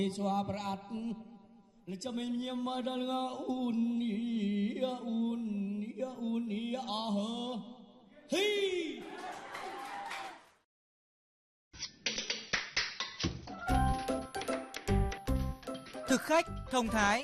Thực khách thông thái.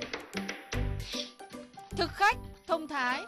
Thực khách thông thái.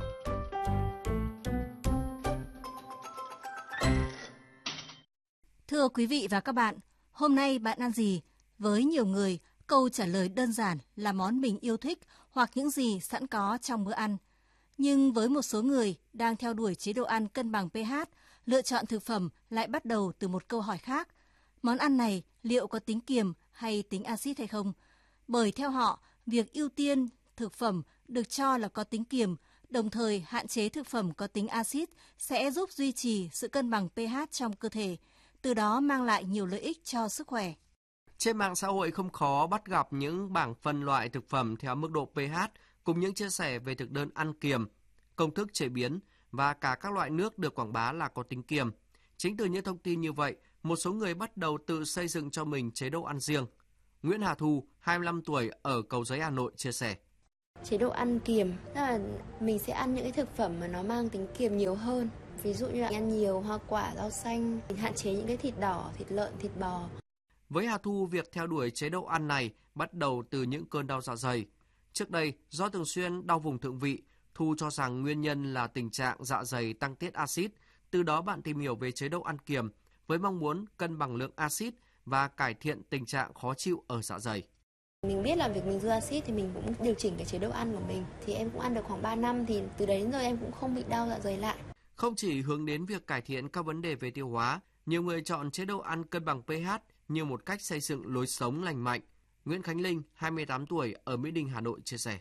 Thưa quý vị và các bạn, hôm nay bạn ăn gì? Với nhiều người, câu trả lời đơn giản là món mình yêu thích hoặc những gì sẵn có trong bữa ăn. Nhưng với một số người đang theo đuổi chế độ ăn cân bằng pH, lựa chọn thực phẩm lại bắt đầu từ một câu hỏi khác. Món ăn này liệu có tính kiềm hay tính axit hay không? Bởi theo họ, việc ưu tiên thực phẩm được cho là có tính kiềm, đồng thời hạn chế thực phẩm có tính axit sẽ giúp duy trì sự cân bằng pH trong cơ thể, từ đó mang lại nhiều lợi ích cho sức khỏe. Trên mạng xã hội không khó bắt gặp những bảng phân loại thực phẩm theo mức độ pH cùng những chia sẻ về thực đơn ăn kiềm, công thức chế biến và cả các loại nước được quảng bá là có tính kiềm. Chính từ những thông tin như vậy, một số người bắt đầu tự xây dựng cho mình chế độ ăn riêng. Nguyễn Hà Thu, 25 tuổi ở Cầu Giấy, Hà Nội chia sẻ. Chế độ ăn kiềm, tức là mình sẽ ăn những cái thực phẩm mà nó mang tính kiềm nhiều hơn. Ví dụ như là ăn nhiều hoa quả, rau xanh, hạn chế những cái thịt đỏ, thịt lợn, thịt bò. Với Hà Thu, việc theo đuổi chế độ ăn này bắt đầu từ những cơn đau dạ dày. Trước đây, do thường xuyên đau vùng thượng vị, Thu cho rằng nguyên nhân là tình trạng dạ dày tăng tiết axit. Từ đó bạn tìm hiểu về chế độ ăn kiềm với mong muốn cân bằng lượng axit và cải thiện tình trạng khó chịu ở dạ dày. Mình biết là việc mình dư axit thì mình cũng điều chỉnh cái chế độ ăn của mình. Thì em cũng ăn được khoảng 3 năm thì từ đấy đến giờ em cũng không bị đau dạ dày lại. Không chỉ hướng đến việc cải thiện các vấn đề về tiêu hóa, nhiều người chọn chế độ ăn cân bằng pH như một cách xây dựng lối sống lành mạnh. Nguyễn Khánh Linh, 28 tuổi ở Mỹ Đình, Hà Nội chia sẻ.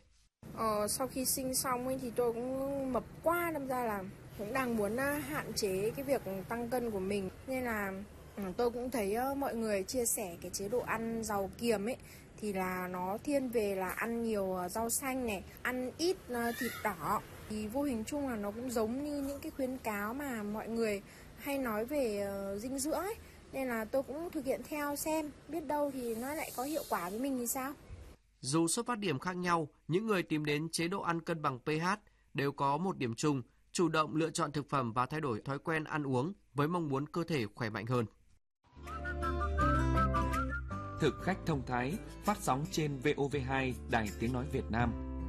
Sau khi sinh xong thì tôi cũng mập quá, đâm ra là cũng đang muốn hạn chế cái việc tăng cân của mình. Nên là tôi cũng thấy mọi người chia sẻ cái chế độ ăn giàu kiềm ấy thì là nó thiên về là ăn nhiều rau xanh này, ăn ít thịt đỏ. Thì vô hình chung là nó cũng giống như những cái khuyến cáo mà mọi người hay nói về dinh dưỡng ấy. Nên là tôi cũng thực hiện theo xem, biết đâu thì nó lại có hiệu quả với mình thì sao. Dù xuất phát điểm khác nhau, những người tìm đến chế độ ăn cân bằng pH đều có một điểm chung, chủ động lựa chọn thực phẩm và thay đổi thói quen ăn uống với mong muốn cơ thể khỏe mạnh hơn. Thực khách thông thái, phát sóng trên VOV2, Đài Tiếng Nói Việt Nam.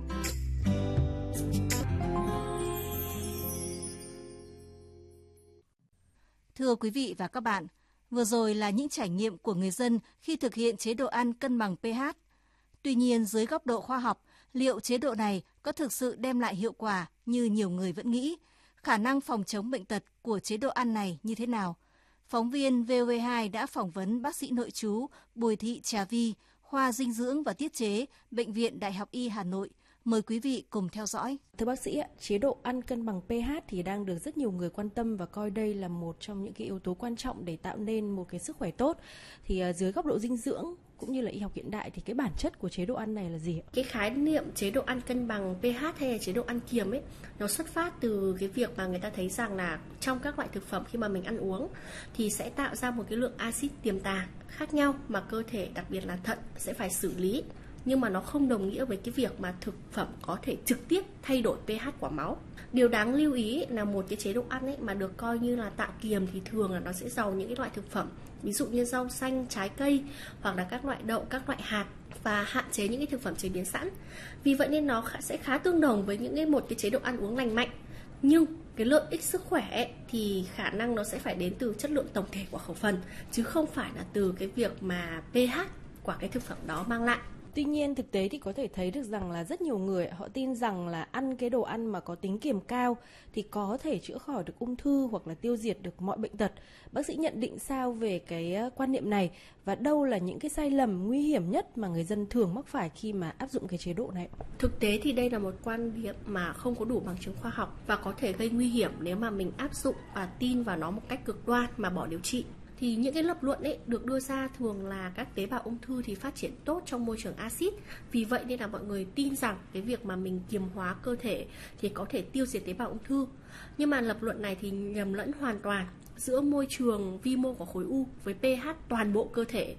Thưa quý vị và các bạn, vừa rồi là những trải nghiệm của người dân khi thực hiện chế độ ăn cân bằng pH. Tuy nhiên, dưới góc độ khoa học, liệu chế độ này có thực sự đem lại hiệu quả như nhiều người vẫn nghĩ? Khả năng phòng chống bệnh tật của chế độ ăn này như thế nào? Phóng viên VOV2 đã phỏng vấn bác sĩ nội trú Bùi Thị Trà Vi, khoa dinh dưỡng và tiết chế, Bệnh viện Đại học Y Hà Nội. Mời quý vị cùng theo dõi. Thưa bác sĩ, chế độ ăn cân bằng pH thì đang được rất nhiều người quan tâm và coi đây là một trong những cái yếu tố quan trọng để tạo nên một cái sức khỏe tốt. Thì dưới góc độ dinh dưỡng cũng như là y học hiện đại thì cái bản chất của chế độ ăn này là gì ạ? Cái khái niệm chế độ ăn cân bằng pH hay là chế độ ăn kiềm ấy, nó xuất phát từ cái việc mà người ta thấy rằng là trong các loại thực phẩm khi mà mình ăn uống thì sẽ tạo ra một cái lượng axit tiềm tàng khác nhau mà cơ thể, đặc biệt là thận, sẽ phải xử lý. Nhưng mà nó không đồng nghĩa với cái việc mà thực phẩm có thể trực tiếp thay đổi pH của máu. Điều đáng lưu ý là một cái chế độ ăn ấy mà được coi như là tạo kiềm thì thường là nó sẽ giàu những cái loại thực phẩm, ví dụ như rau xanh, trái cây hoặc là các loại đậu, các loại hạt, và hạn chế những cái thực phẩm chế biến sẵn. Vì vậy nên nó sẽ khá tương đồng với một cái chế độ ăn uống lành mạnh. Nhưng cái lợi ích sức khỏe ấy, thì khả năng nó sẽ phải đến từ chất lượng tổng thể của khẩu phần, chứ không phải là từ cái việc mà pH của cái thực phẩm đó mang lại. Tuy nhiên thực tế thì có thể thấy được rằng là rất nhiều người họ tin rằng là ăn cái đồ ăn mà có tính kiềm cao thì có thể chữa khỏi được ung thư hoặc là tiêu diệt được mọi bệnh tật. Bác sĩ nhận định sao về cái quan niệm này và đâu là những cái sai lầm nguy hiểm nhất mà người dân thường mắc phải khi mà áp dụng cái chế độ này? Thực tế thì đây là một quan điểm mà không có đủ bằng chứng khoa học và có thể gây nguy hiểm nếu mà mình áp dụng và tin vào nó một cách cực đoan mà bỏ điều trị. Thì những cái lập luận ấy được đưa ra thường là các tế bào ung thư thì phát triển tốt trong môi trường axit. Vì vậy nên là mọi người tin rằng cái việc mà mình kiềm hóa cơ thể thì có thể tiêu diệt tế bào ung thư. Nhưng mà lập luận này thì nhầm lẫn hoàn toàn giữa môi trường vi mô của khối u với pH toàn bộ cơ thể.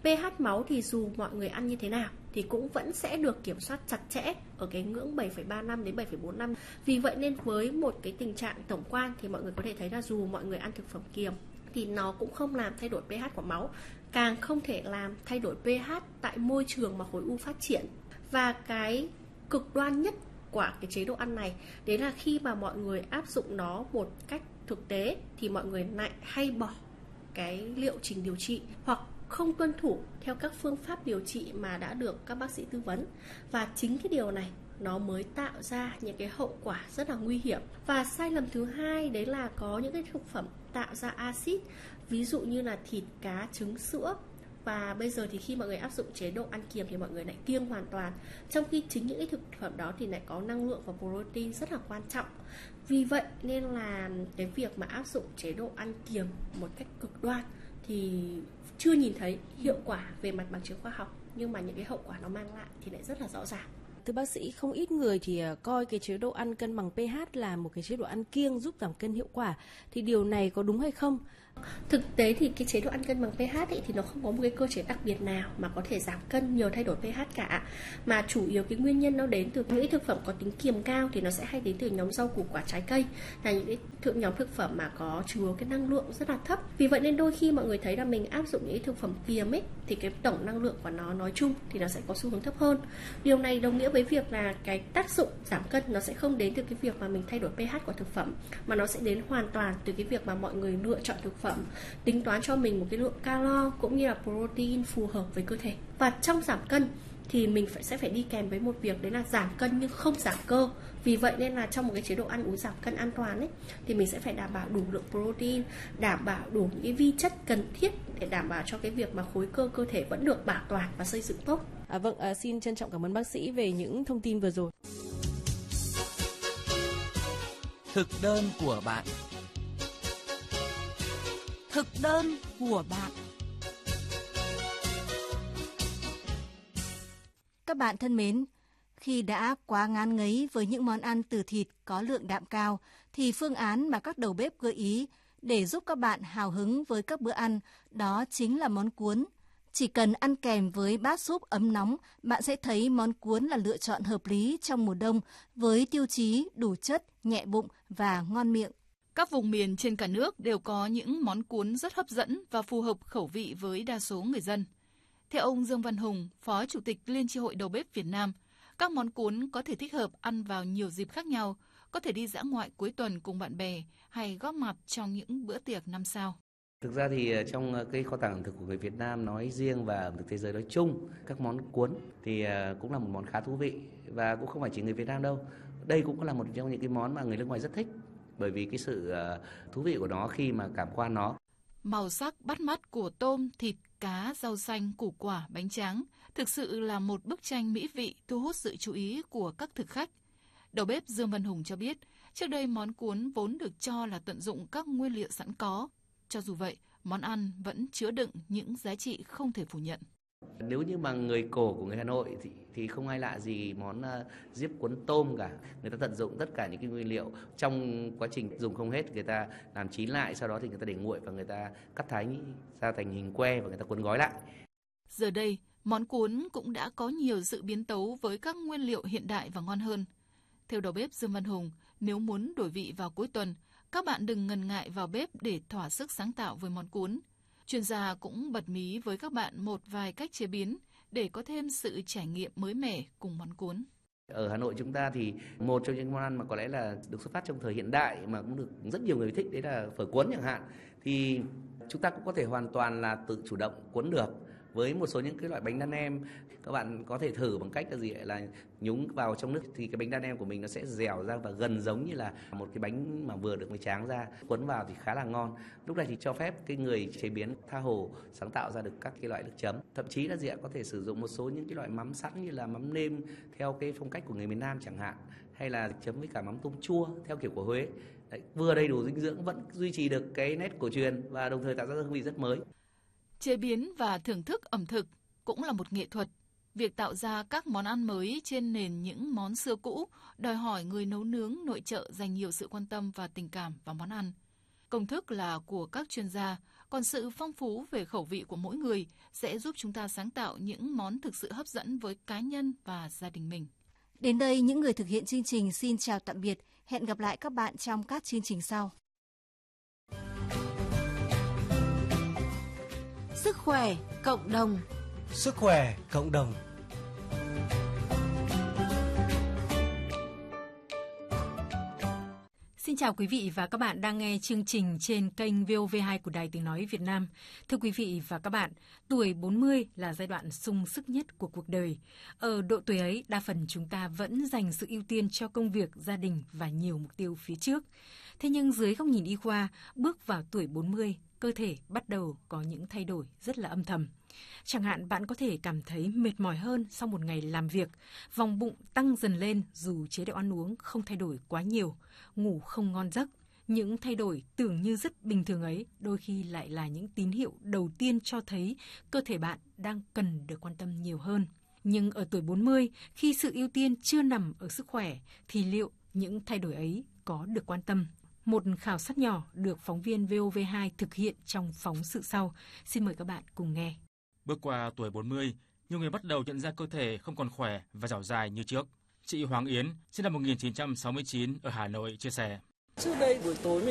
pH máu thì dù mọi người ăn như thế nào thì cũng vẫn sẽ được kiểm soát chặt chẽ ở cái ngưỡng 7,35 đến 7,45. Vì vậy nên với một cái tình trạng tổng quan thì mọi người có thể thấy là dù mọi người ăn thực phẩm kiềm thì nó cũng không làm thay đổi pH của máu, càng không thể làm thay đổi pH tại môi trường mà khối u phát triển. Và cái cực đoan nhất của cái chế độ ăn này, đấy là khi mà mọi người áp dụng nó một cách thực tế thì mọi người lại hay bỏ cái liệu trình điều trị hoặc không tuân thủ theo các phương pháp điều trị mà đã được các bác sĩ tư vấn. Và chính cái điều này nó mới tạo ra những cái hậu quả rất là nguy hiểm. Và sai lầm thứ hai đấy là có những cái thực phẩm tạo ra axit, ví dụ như là thịt, cá, trứng, sữa. Và bây giờ thì khi mọi người áp dụng chế độ ăn kiềm thì mọi người lại kiêng hoàn toàn, trong khi chính những cái thực phẩm đó thì lại có năng lượng và protein rất là quan trọng. Vì vậy nên là cái việc mà áp dụng chế độ ăn kiềm một cách cực đoan thì chưa nhìn thấy hiệu quả về mặt bằng chứng khoa học, nhưng mà những cái hậu quả nó mang lại thì lại rất là rõ ràng. Thưa bác sĩ, không ít người thì coi cái chế độ ăn cân bằng pH là một cái chế độ ăn kiêng giúp giảm cân hiệu quả. Thì điều này có đúng hay không? Thực tế thì cái chế độ ăn cân bằng pH ấy, thì nó không có một cái cơ chế đặc biệt nào mà có thể giảm cân nhờ thay đổi pH cả, mà chủ yếu cái nguyên nhân nó đến từ những thực phẩm có tính kiềm cao thì nó sẽ hay đến từ nhóm rau củ quả, trái cây, là những cái nhóm thực phẩm mà có chứa cái năng lượng rất là thấp. Vì vậy nên đôi khi mọi người thấy là mình áp dụng những thực phẩm kiềm ấy thì cái tổng năng lượng của nó nói chung thì nó sẽ có xu hướng thấp hơn. Điều này đồng nghĩa với việc là cái tác dụng giảm cân nó sẽ không đến từ cái việc mà mình thay đổi pH của thực phẩm, mà nó sẽ đến hoàn toàn từ cái việc mà mọi người lựa chọn thực phẩm, tính toán cho mình một cái lượng calo cũng như là protein phù hợp với cơ thể. Và trong giảm cân thì mình sẽ phải đi kèm với một việc, đấy là giảm cân nhưng không giảm cơ. Vì vậy nên là trong một cái chế độ ăn uống giảm cân an toàn ấy, thì mình sẽ phải đảm bảo đủ lượng protein, đảm bảo đủ những cái vi chất cần thiết để đảm bảo cho cái việc mà khối cơ thể vẫn được bảo toàn và xây dựng tốt. Vâng, xin trân trọng cảm ơn bác sĩ về những thông tin vừa rồi. Thực đơn của bạn. Thực đơn của bạn. Các bạn thân mến, khi đã quá ngán ngấy với những món ăn từ thịt có lượng đạm cao, thì phương án mà các đầu bếp gợi ý để giúp các bạn hào hứng với các bữa ăn đó chính là món cuốn. Chỉ cần ăn kèm với bát súp ấm nóng, bạn sẽ thấy món cuốn là lựa chọn hợp lý trong mùa đông với tiêu chí đủ chất, nhẹ bụng và ngon miệng. Các vùng miền trên cả nước đều có những món cuốn rất hấp dẫn và phù hợp khẩu vị với đa số người dân. Theo ông Dương Văn Hùng, Phó Chủ tịch Liên chi hội Đầu bếp Việt Nam, các món cuốn có thể thích hợp ăn vào nhiều dịp khác nhau, có thể đi dã ngoại cuối tuần cùng bạn bè hay góp mặt trong những bữa tiệc 5 sao. Thực ra thì trong cái kho tàng ẩm thực của người Việt Nam nói riêng và ẩm thực thế giới nói chung, các món cuốn thì cũng là một món khá thú vị, và cũng không phải chỉ người Việt Nam đâu. Đây cũng là một trong những cái món mà người nước ngoài rất thích, bởi vì cái sự thú vị của nó khi mà cảm quan nó. Màu sắc bắt mắt của tôm, thịt, cá, rau xanh, củ quả, bánh tráng thực sự là một bức tranh mỹ vị thu hút sự chú ý của các thực khách. Đầu bếp Dương Văn Hùng cho biết, trước đây món cuốn vốn được cho là tận dụng các nguyên liệu sẵn có. Cho dù vậy, món ăn vẫn chứa đựng những giá trị không thể phủ nhận. Nếu như mà người cổ của người Hà Nội thì không ai lạ gì món diếp cuốn tôm cả. Người ta tận dụng tất cả những cái nguyên liệu, trong quá trình dùng không hết người ta làm chín lại, sau đó thì người ta để nguội và người ta cắt thái ra thành hình que và người ta cuốn gói lại. Giờ đây, món cuốn cũng đã có nhiều sự biến tấu với các nguyên liệu hiện đại và ngon hơn. Theo đầu bếp Dương Văn Hùng, nếu muốn đổi vị vào cuối tuần, các bạn đừng ngần ngại vào bếp để thỏa sức sáng tạo với món cuốn. Chuyên gia cũng bật mí với các bạn một vài cách chế biến để có thêm sự trải nghiệm mới mẻ cùng món cuốn. Ở Hà Nội chúng ta thì một trong những món ăn mà có lẽ là được xuất phát trong thời hiện đại mà cũng được rất nhiều người thích, đấy là phở cuốn chẳng hạn. Thì chúng ta cũng có thể hoàn toàn là tự chủ động cuốn được với một số những cái loại bánh đan em. Các bạn có thể thử bằng cách là nhúng vào trong nước thì cái bánh đan em của mình nó sẽ dẻo ra và gần giống như là một cái bánh mà vừa được mới tráng ra, cuốn vào thì khá là ngon. Lúc này thì cho phép cái người chế biến tha hồ sáng tạo ra được các cái loại nước chấm, thậm chí là có thể sử dụng một số những cái loại mắm sẵn như là mắm nêm theo cái phong cách của người miền Nam chẳng hạn, hay là chấm với cả mắm tôm chua theo kiểu của Huế. Đấy, vừa đầy đủ dinh dưỡng, vẫn duy trì được cái nét cổ truyền và đồng thời tạo ra hương vị rất mới. Chế biến và thưởng thức ẩm thực cũng là một nghệ thuật. Việc tạo ra các món ăn mới trên nền những món xưa cũ đòi hỏi người nấu nướng nội trợ dành nhiều sự quan tâm và tình cảm vào món ăn. Công thức là của các chuyên gia, Còn sự phong phú về khẩu vị của mỗi người sẽ giúp chúng ta sáng tạo những món thực sự hấp dẫn với cá nhân và gia đình mình. Đến đây, những người thực hiện chương trình xin chào tạm biệt. Hẹn gặp lại các bạn trong các chương trình sau. Sức khỏe cộng đồng. Sức khỏe cộng đồng. Xin chào quý vị và các bạn đang nghe chương trình trên kênh VOV2 của Đài Tiếng Nói Việt Nam. Thưa quý vị và các bạn, tuổi 40 là giai đoạn sung sức nhất của cuộc đời. Ở độ tuổi ấy, đa phần chúng ta vẫn dành sự ưu tiên cho công việc, gia đình và nhiều mục tiêu phía trước. Thế nhưng dưới góc nhìn y khoa, bước vào tuổi 40, cơ thể bắt đầu có những thay đổi rất là âm thầm. Chẳng hạn bạn có thể cảm thấy mệt mỏi hơn sau một ngày làm việc, vòng bụng tăng dần lên dù chế độ ăn uống không thay đổi quá nhiều, ngủ không ngon giấc. Những thay đổi tưởng như rất bình thường ấy đôi khi lại là những tín hiệu đầu tiên cho thấy cơ thể bạn đang cần được quan tâm nhiều hơn. Nhưng ở tuổi 40, khi sự ưu tiên chưa nằm ở sức khỏe, thì liệu những thay đổi ấy có được quan tâm? Một khảo sát nhỏ được phóng viên VOV2 thực hiện trong phóng sự sau. Xin mời các bạn cùng nghe. Bước qua tuổi 40, nhiều người bắt đầu nhận ra cơ thể không còn khỏe và dẻo dai như trước. Chị Hoàng Yến, sinh năm 1969 ở Hà Nội chia sẻ. Trước đây buổi tối